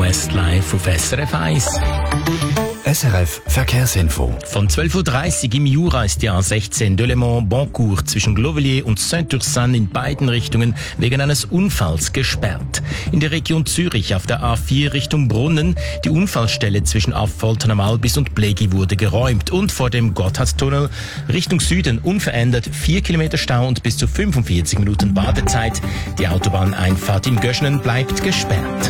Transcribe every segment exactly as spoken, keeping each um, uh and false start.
West live auf S R F eins. S R F Verkehrsinfo. Von zwölf Uhr dreißig im Jura ist die A sechzehn Delémont-Boncourt zwischen Glovelier und Saint-Ursanne in beiden Richtungen wegen eines Unfalls gesperrt. In der Region Zürich auf der A vier Richtung Brunnen. Die Unfallstelle zwischen Affoltern am Albis und Blegi wurde geräumt. Und vor dem Gotthardtunnel Richtung Süden unverändert vier Kilometer Stau und bis zu fünfundvierzig Minuten Badezeit. Die Autobahneinfahrt in Göschenen bleibt gesperrt.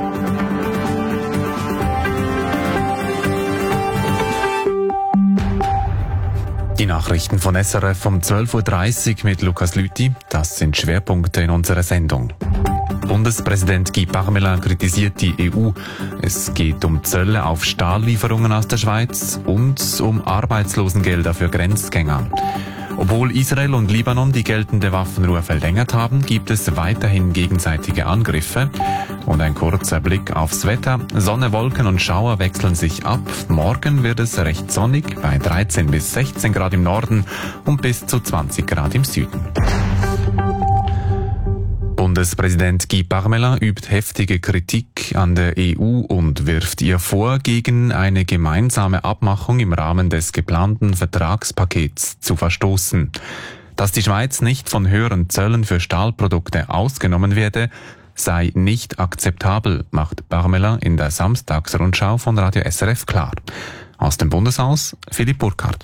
Die Nachrichten von S R F um zwölf Uhr dreißig mit Lukas Lüthi. Das sind Schwerpunkte in unserer Sendung. Bundespräsident Guy Parmelin kritisiert die E U. Es geht um Zölle auf Stahllieferungen aus der Schweiz und um Arbeitslosengelder für Grenzgänger. Obwohl Israel und Libanon die geltende Waffenruhe verlängert haben, gibt es weiterhin gegenseitige Angriffe. Und ein kurzer Blick aufs Wetter. Sonne, Wolken und Schauer wechseln sich ab. Morgen wird es recht sonnig bei dreizehn bis sechzehn Grad im Norden und bis zu zwanzig Grad im Süden. Bundespräsident Guy Parmelin übt heftige Kritik an der E U und wirft ihr vor, gegen eine gemeinsame Abmachung im Rahmen des geplanten Vertragspakets zu verstoßen. Dass die Schweiz nicht von höheren Zöllen für Stahlprodukte ausgenommen werde, sei nicht akzeptabel, macht Parmelin in der Samstagsrundschau von Radio S R F klar. Aus dem Bundeshaus Philipp Burkhardt.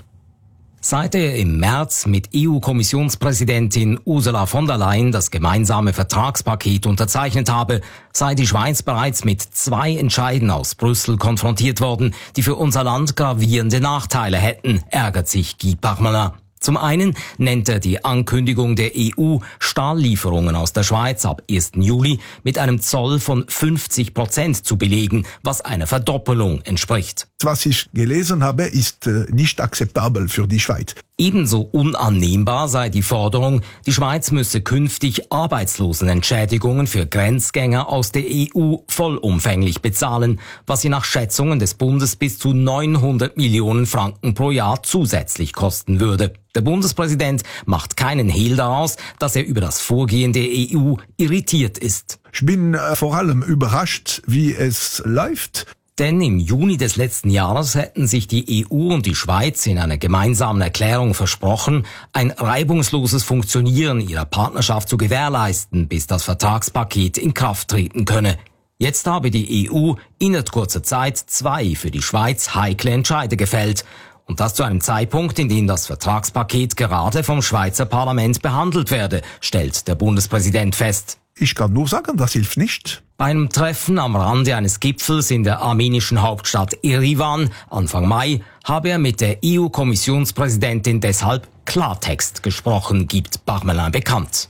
Seit er im März mit E U-Kommissionspräsidentin Ursula von der Leyen das gemeinsame Vertragspaket unterzeichnet habe, sei die Schweiz bereits mit zwei Entscheiden aus Brüssel konfrontiert worden, die für unser Land gravierende Nachteile hätten, ärgert sich Guy Parmelin. Zum einen nennt er die Ankündigung der E U, Stahllieferungen aus der Schweiz ab ersten Juli mit einem Zoll von fünfzig Prozent zu belegen, was einer Verdoppelung entspricht. Was ich gelesen habe, ist äh, nicht akzeptabel für die Schweiz. Ebenso unannehmbar sei die Forderung, die Schweiz müsse künftig Arbeitslosenentschädigungen für Grenzgänger aus der E U vollumfänglich bezahlen, was sie nach Schätzungen des Bundes bis zu neunhundert Millionen Franken pro Jahr zusätzlich kosten würde. Der Bundespräsident macht keinen Hehl daraus, dass er über das Vorgehen der E U irritiert ist. Ich bin äh, vor allem überrascht, wie es läuft. Denn im Juni des letzten Jahres hätten sich die E U und die Schweiz in einer gemeinsamen Erklärung versprochen, ein reibungsloses Funktionieren ihrer Partnerschaft zu gewährleisten, bis das Vertragspaket in Kraft treten könne. Jetzt habe die E U innerhalb kurzer Zeit zwei für die Schweiz heikle Entscheide gefällt. Und das zu einem Zeitpunkt, in dem das Vertragspaket gerade vom Schweizer Parlament behandelt werde, stellt der Bundespräsident fest. Ich kann nur sagen, das hilft nicht. Bei einem Treffen am Rande eines Gipfels in der armenischen Hauptstadt Erivan Anfang Mai habe er mit der E U-Kommissionspräsidentin deshalb Klartext gesprochen, gibt Parmelin bekannt.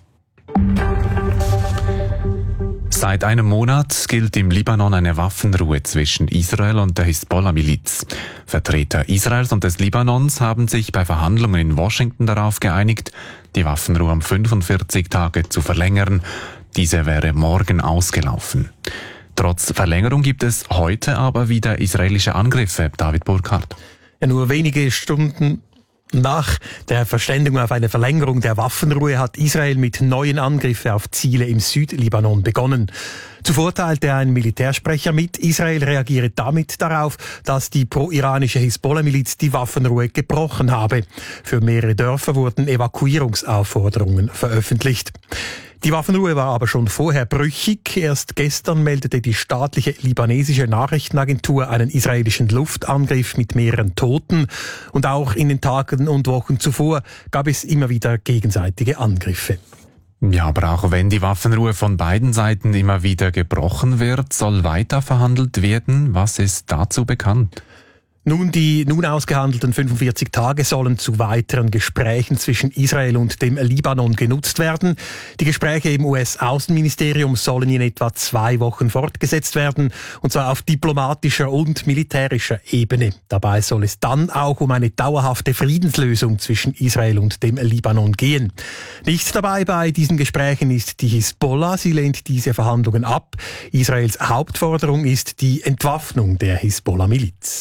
Seit einem Monat gilt im Libanon eine Waffenruhe zwischen Israel und der Hisbollah-Miliz. Vertreter Israels und des Libanons haben sich bei Verhandlungen in Washington darauf geeinigt, die Waffenruhe um fünfundvierzig Tage zu verlängern. Diese wäre morgen ausgelaufen. Trotz Verlängerung gibt es heute aber wieder israelische Angriffe. David Burkhardt. Ja, nur wenige Stunden nach der Verständigung auf eine Verlängerung der Waffenruhe hat Israel mit neuen Angriffen auf Ziele im Südlibanon begonnen. Zuvor teilte ein Militärsprecher mit, Israel reagiere damit darauf, dass die pro-iranische Hisbollah-Miliz die Waffenruhe gebrochen habe. Für mehrere Dörfer wurden Evakuierungsaufforderungen veröffentlicht. Die Waffenruhe war aber schon vorher brüchig. Erst gestern meldete die staatliche libanesische Nachrichtenagentur einen israelischen Luftangriff mit mehreren Toten. Und auch in den Tagen und Wochen zuvor gab es immer wieder gegenseitige Angriffe. Ja, aber auch wenn die Waffenruhe von beiden Seiten immer wieder gebrochen wird, soll weiter verhandelt werden. Was ist dazu bekannt? Nun, die nun ausgehandelten fünfundvierzig Tage sollen zu weiteren Gesprächen zwischen Israel und dem Libanon genutzt werden. Die Gespräche im U S-Außenministerium sollen in etwa zwei Wochen fortgesetzt werden, und zwar auf diplomatischer und militärischer Ebene. Dabei soll es dann auch um eine dauerhafte Friedenslösung zwischen Israel und dem Libanon gehen. Nicht dabei bei diesen Gesprächen ist die Hisbollah. Sie lehnt diese Verhandlungen ab. Israels Hauptforderung ist die Entwaffnung der Hisbollah-Miliz.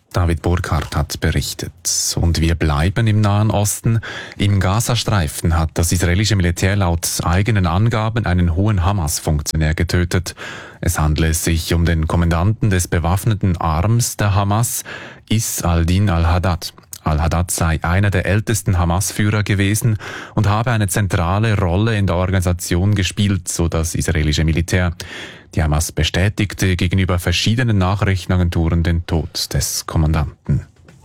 David Burkhardt hat berichtet. Und wir bleiben im Nahen Osten. Im Gazastreifen hat das israelische Militär laut eigenen Angaben einen hohen Hamas-Funktionär getötet. Es handle sich um den Kommandanten des bewaffneten Arms der Hamas, Is al-Din al-Haddad. Al-Haddad sei einer der ältesten Hamas-Führer gewesen und habe eine zentrale Rolle in der Organisation gespielt, so das israelische Militär. Die Hamas bestätigte gegenüber verschiedenen Nachrichtenagenturen den Tod des Kommandanten.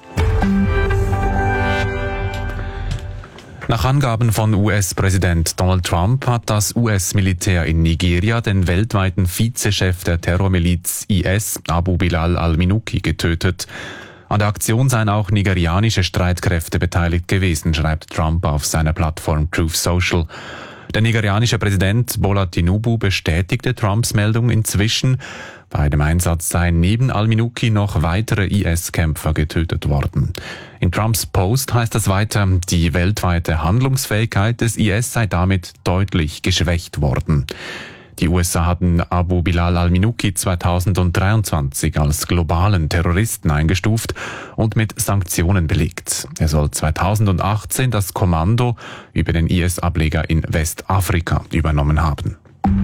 Nach Angaben von U S-Präsident Donald Trump hat das U S-Militär in Nigeria den weltweiten Vizechef der Terrormiliz I S, Abu Bilal al-Minuki, getötet. An der Aktion seien auch nigerianische Streitkräfte beteiligt gewesen, schreibt Trump auf seiner Plattform Truth Social. Der nigerianische Präsident Bola Tinubu bestätigte Trumps Meldung inzwischen. Bei dem Einsatz seien neben al-Minuki noch weitere I S-Kämpfer getötet worden. In Trumps Post heißt es weiter, die weltweite Handlungsfähigkeit des I S sei damit deutlich geschwächt worden. Die U S A hatten Abu Bilal al-Minuki zweitausenddreiundzwanzig als globalen Terroristen eingestuft und mit Sanktionen belegt. Er soll zweitausendachtzehn das Kommando über den I S-Ableger in Westafrika übernommen haben.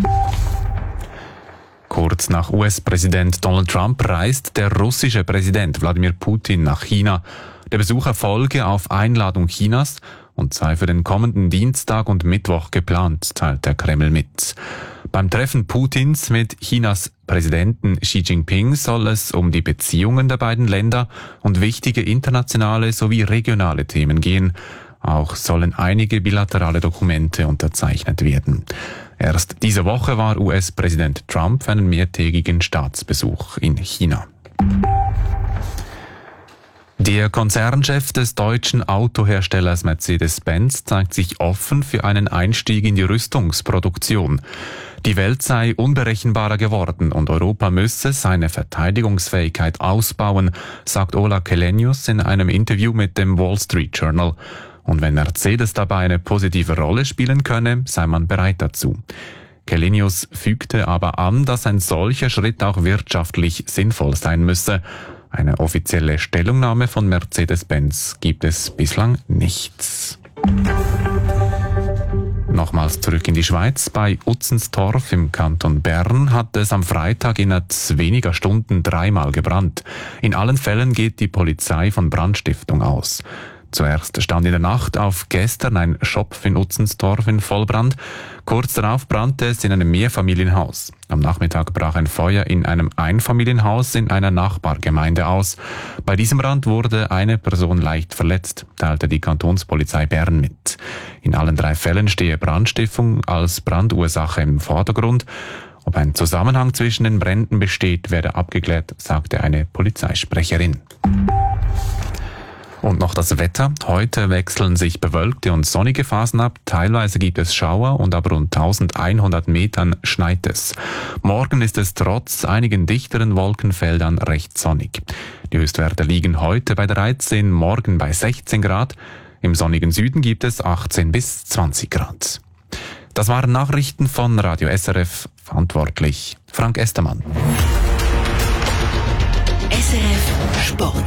Kurz nach U S-Präsident Donald Trump reist der russische Präsident Wladimir Putin nach China. Der Besuch erfolge auf Einladung Chinas und sei für den kommenden Dienstag und Mittwoch geplant, teilt der Kreml mit. Beim Treffen Putins mit Chinas Präsidenten Xi Jinping soll es um die Beziehungen der beiden Länder und wichtige internationale sowie regionale Themen gehen. Auch sollen einige bilaterale Dokumente unterzeichnet werden. Erst diese Woche war U S-Präsident Trump für einen mehrtägigen Staatsbesuch in China. Der Konzernchef des deutschen Autoherstellers Mercedes-Benz zeigt sich offen für einen Einstieg in die Rüstungsproduktion. Die Welt sei unberechenbarer geworden und Europa müsse seine Verteidigungsfähigkeit ausbauen, sagt Ola Källenius in einem Interview mit dem Wall Street Journal. Und wenn Mercedes dabei eine positive Rolle spielen könne, sei man bereit dazu. Källenius fügte aber an, dass ein solcher Schritt auch wirtschaftlich sinnvoll sein müsse. Eine offizielle Stellungnahme von Mercedes-Benz gibt es bislang nicht. Nochmals zurück in die Schweiz. Bei Utzenstorf im Kanton Bern hat es am Freitag innerhalb weniger Stunden dreimal gebrannt. In allen Fällen geht die Polizei von Brandstiftung aus. Zuerst stand in der Nacht auf gestern ein Schopf in Utzenstorf in Vollbrand. Kurz darauf brannte es in einem Mehrfamilienhaus. Am Nachmittag brach ein Feuer in einem Einfamilienhaus in einer Nachbargemeinde aus. Bei diesem Brand wurde eine Person leicht verletzt, teilte die Kantonspolizei Bern mit. In allen drei Fällen stehe Brandstiftung als Brandursache im Vordergrund. Ob ein Zusammenhang zwischen den Bränden besteht, werde abgeklärt, sagte eine Polizeisprecherin. Und noch das Wetter. Heute wechseln sich bewölkte und sonnige Phasen ab. Teilweise gibt es Schauer und ab rund eintausendeinhundert Metern schneit es. Morgen ist es trotz einigen dichteren Wolkenfeldern recht sonnig. Die Höchstwerte liegen heute bei dreizehn, morgen bei sechzehn Grad. Im sonnigen Süden gibt es achtzehn bis zwanzig Grad. Das waren Nachrichten von Radio S R F. Verantwortlich Frank Estermann. S R F Sport.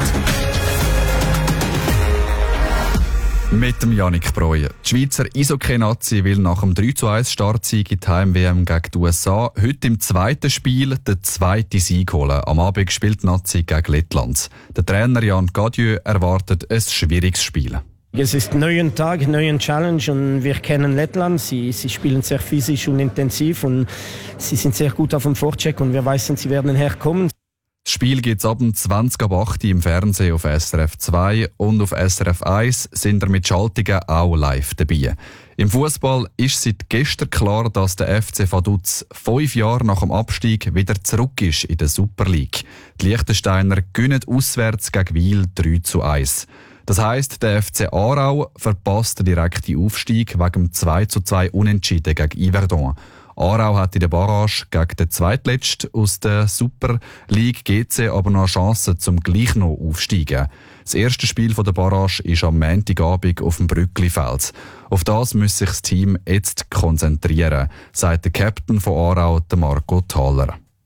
Mit dem Yannick Breuer. Die Schweizer Eishockey-Nazi will nach dem drei zu eins Startsieg in die Heim-W M gegen die U S A heute im zweiten Spiel den zweiten Sieg holen. Am Abend spielt die Nazi gegen Lettland. Der Trainer Jan Gadieu erwartet ein schwieriges Spiel. Es ist ein neuer Tag, ein neuer Challenge und wir kennen Lettland. Sie, sie spielen sehr physisch und intensiv und sie sind sehr gut auf dem Vorcheck und wir wissen, sie werden herkommen. Das Spiel gibt's ab dem zwanzig ab acht im Fernsehen auf S R F zwei und auf S R F eins sind wir mit Schaltungen auch live dabei. Im Fußball ist seit gestern klar, dass der F C Vaduz fünf Jahre nach dem Abstieg wieder zurück ist in der Super League. Die Liechtensteiner gewinnen auswärts gegen Wil drei zu eins. Das heisst, der F C Aarau verpasst den direkten Aufstieg wegen dem zwei zu zwei Unentschieden gegen Yverdon. Aarau hat in der Barrage gegen den Zweitletzten aus der Super League G C aber noch Chancen zum gleich noch aufsteigen. Das erste Spiel der Barrage ist am Montagabend auf dem Brücklifeld. Auf das muss sich das Team jetzt konzentrieren, sagt der Captain von Aarau, Marco Thaler.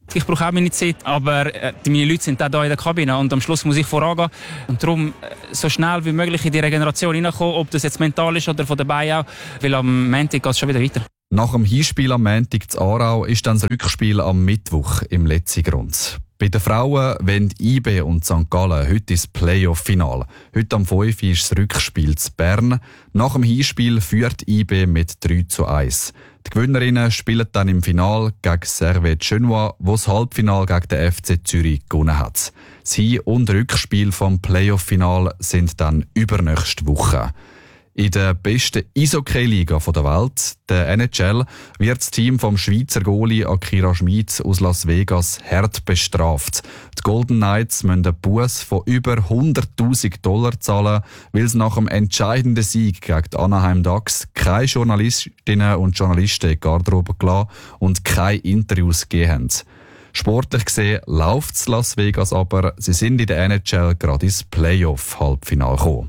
Ich brauche auch meine Zeit, aber äh, meine Leute sind auch hier in der Kabine und am Schluss muss ich vorangehen. Und darum äh, so schnell wie möglich in die Regeneration hineinkommen, ob das jetzt mental ist oder von dabei auch, weil am Montag geht es schon wieder weiter. Nach dem Hinspiel am Montag zu Aarau ist dann das Rückspiel am Mittwoch im Letzigrund. Bei den Frauen wollen I B und Sankt Gallen heute ins Playoff-Finale. Heute am fünf Uhr ist das Rückspiel zu Bern. Nach dem Hinspiel führt I B mit drei zu eins. Die Gewinnerinnen spielen dann im Finale gegen Servette Genoa, wo das Halbfinale gegen den F C Zürich gewonnen hat. Das Hin- und Rückspiel vom Playoff-Finale sind dann übernächste Woche. In der besten Eishockey-Liga der Welt, der N H L, wird das Team vom Schweizer Goalie Akira Schmid aus Las Vegas hart bestraft. Die Golden Knights müssen einen Buss von über hunderttausend Dollar zahlen, weil sie nach dem entscheidenden Sieg gegen die Anaheim Ducks keine Journalistinnen und Journalisten in die Garderobe gelassen und keine Interviews gegeben haben. Sportlich gesehen läuft es Las Vegas aber, sie sind in der N H L gerade ins Playoff-Halbfinale gekommen.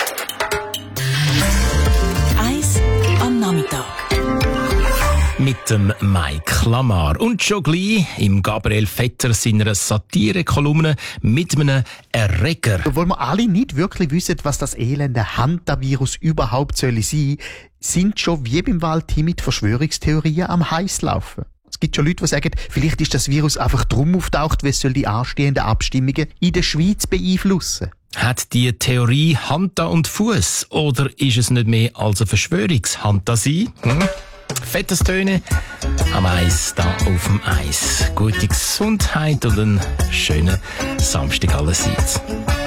Eis am Nachmittag. Mit dem Mike Lamar und schon gleich im Gabriel Vetter seiner Satire-Kolumne mit einem Erreger. Obwohl wir alle nicht wirklich wissen, was das elende Hantavirus überhaupt soll sein, sind schon wie beim Waldteam mit Verschwörungstheorien am heiß laufen. Es gibt schon Leute, die sagen, vielleicht ist das Virus einfach drum auftaucht, weil es soll die anstehenden Abstimmungen in der Schweiz beeinflussen. Hat die Theorie Hand und Fuß oder ist es nicht mehr als eine Verschwörungsfantasie? Hm? Fettes Töne am Eis, da auf dem Eis. Gute Gesundheit und einen schönen Samstag allerseits.